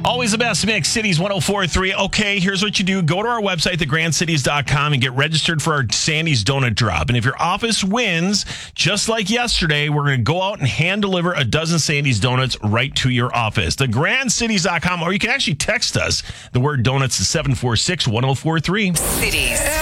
Always the best mix, Cities 104.3. Okay, here's what you do. Go to our website, thegrandcities.com, and get registered for our Sandy's Donut Drop. And if your office wins, just like yesterday, we're going to go out and hand deliver a dozen Sandy's Donuts right to your office. Thegrandcities.com, or you can actually text us the word donuts to 746-1043. Cities.